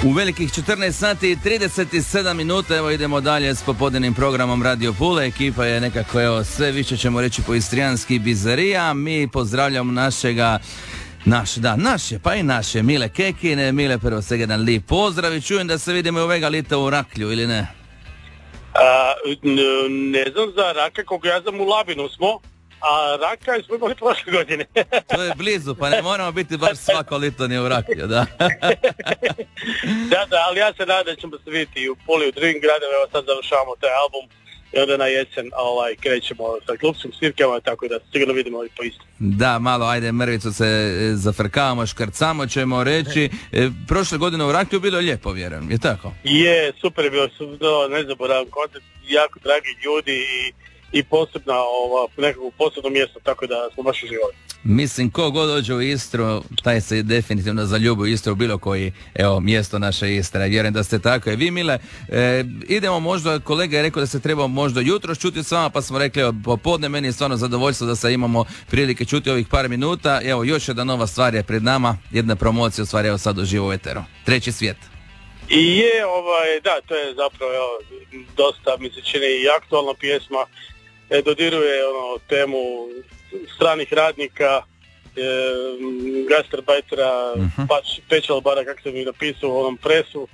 U velikih 14 sati i 37 minuta, evo idemo dalje s popodnevnim programom Radio Pula. Ekipa je nekako, evo, sve više ćemo reći po istrijanski bizarija. Mi pozdravljamo naše Mile Kekine. Mile, prvo svega jedan lijep pozdrav i čujem da se vidimo i ovega lita u Raklju, ili ne? Ne znam za Raka, koliko ja znam u Labinu smo, a Raka smo imali prošle godine. To je blizu, pa ne moramo biti baš svako lito ni u Raklju, da. Da, ali ja se nadam da ćemo se vidjeti i u Puli, u drugim gradima. Evo sad završavamo taj album i onda na jesen krećemo sa klubskim svirkama, tako da sigurno vidimo i po isto. Da, malo, ajde, mrvicu se zafrkavamo, škrcamo ćemo reći. Prošle godine u Raklju bilo je lijepo, vjerujem, je tako? Je, super je bilo, nezaboravan koncert, jako dragi ljudi i posebna, nekako posebno mjesto, tako da smo baš uživali. Mislim, ko god dođe u Istru, taj se definitivno zaljubi u Istru, bilo koji, evo, mjesto naše Istre. Vjerujem da ste tako. I vi, Mile, idemo možda, kolega je rekao da se treba možda jutro čuti s vama, pa smo rekli, evo, popodne, meni je stvarno zadovoljstvo da se imamo prilike čuti ovih par minuta. Evo, još jedna nova stvar je pred nama, jedna promocija, u stvari, evo sad uživo u eteru. Treći svijet. I je, da, to je zapravo, dosta, mi se čini, i aktualna pjesma, dodiruje temu stranih radnika, gastarbajtera, pečal bara, kako sam ih napisao u onom presu.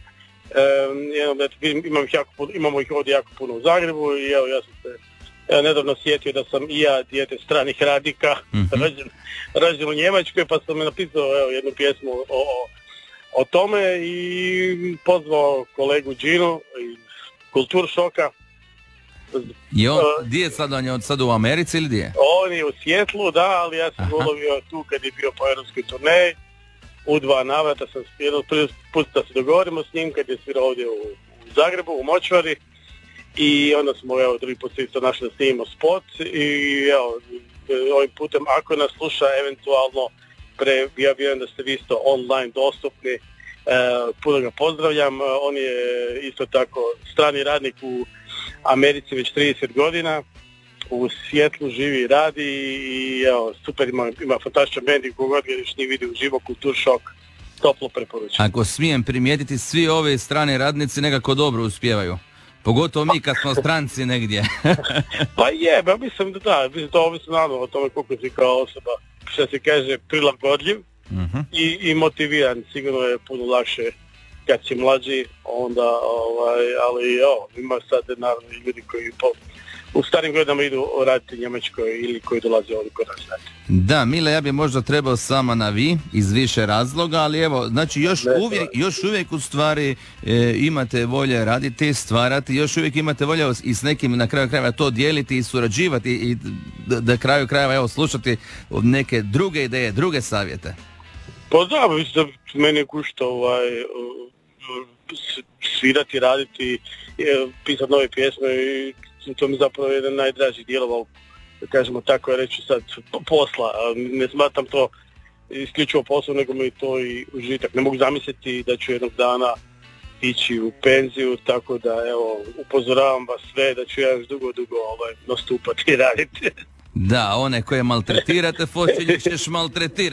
Imamo ih ovdje jako puno u Zagrebu i evo, ja sam se nedavno sjetio da sam i ja dijete stranih radnika, rođen u Njemačkoj, pa sam napisao jednu pjesmu o tome i pozvao kolegu Ginu iz Kultur Šoka. I on, gdje je sad, on je sad u Americi ili gdje? On je u Sjetlu, da, ali ja sam ulovio tu kad je bio po europskoj turneji. U 2 navrata sam prvi put da se dogovorimo s njim kad je svirao ovdje u Zagrebu, u Močvari. I onda smo, drugi put se isto našli da snimimo spot i ovim putem, ako nas sluša eventualno, ja vjerujem da ste vi isto online dostupni, puno ga pozdravljam. On je isto tako strani radnik u Americi već 30 godina, u Sjetlu živi i radi i super, ima fantastičan bend i kogod ga još nije vidio uživo, Kultur Šok, toplo preporučujem. Ako smijem primijetiti, svi ovi strani radnici nekako dobro uspijevaju, pogotovo mi kad smo stranci negdje. Pa je, mislim da to ovisno naravno o tome koliko si kao osoba, što se kaže, prilagodljiv i motiviran. Sigurno je puno lakše kad si mlađi, onda, ali ima sad naravno i ljudi koji u starim godinama idu raditi u Njemačkoj ili koji dolaze ovdje kod nas raditi. Da, Mile, ja bi možda trebao sama na vi iz više razloga, ali evo, znači još uvijek u stvari imate volje raditi, stvarati, još uvijek imate volje i s nekim na kraju krajeva to dijeliti i surađivati i da kraju krajeva, evo, slušati neke druge ideje, druge savjete. Pa da, mislim, meni je gušto svirati, raditi, pisati nove pjesme i to mi zapravo jedan najdražih dijelova, da kažemo tako, reći sad, posla. Ne smatram to isključivo posao, nego mi to i užitak. Ne mogu zamisliti da ću jednog dana ići u penziju, tako da evo, upozoravam vas sve da ću ja još dugo nastupati i raditi. Da, one koje maltretirate, fosilje ćeš maltretirati.